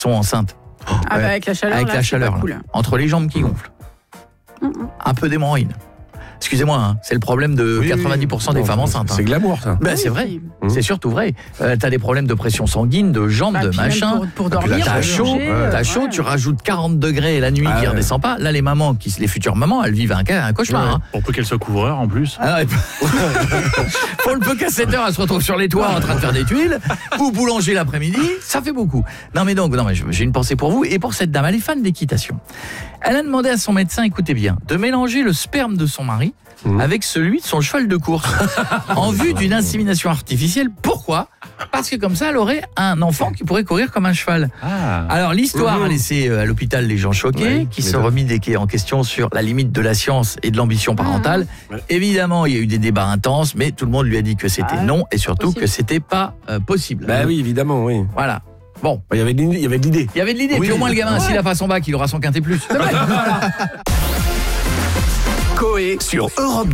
sont enceintes. Ah bah avec la chaleur, avec là, la c'est chaleur, pas cool. là. Entre les jambes qui gonflent. Un peu d'hémorroïdes. Excusez-moi, hein, c'est le problème de 90% des femmes enceintes. C'est glamour, ça. Ben, c'est vrai, c'est surtout vrai. T'as des problèmes de pression sanguine, de jambes, de Puis même machin. pour dormir, T'as pour chaud, manger, tu rajoutes 40 degrés la nuit qui redescend pas. Là, les mamans, les futures mamans, elles vivent un cauchemar. Hein. Pour peu qu'elle soit couvreur en plus. Ah ouais. Pour le peu qu'à 7 heures, elle se retrouve sur les toits en train de faire des tuiles, ou boulanger l'après-midi, ça fait beaucoup. Non mais j'ai une pensée pour vous et pour cette dame, elle est fan d'équitation. Elle a demandé à son médecin, écoutez bien, de mélanger le sperme de son mari avec celui de son cheval de course en vue d'une insémination artificielle. Pourquoi ? Parce que comme ça, elle aurait un enfant qui pourrait courir comme un cheval. Alors l'histoire a laissé à l'hôpital les gens choqués, qui se remis en question sur la limite de la science et de l'ambition parentale. Évidemment, il y a eu des débats intenses, mais tout le monde lui a dit que c'était non et surtout que c'était pas possible. Bah oui, évidemment, oui. Voilà. Bon, il y avait de l'idée. Il y avait de l'idée, puis au moins le gamin, s'il a pas son bac, il aura son quintet plus. Coé sur Europe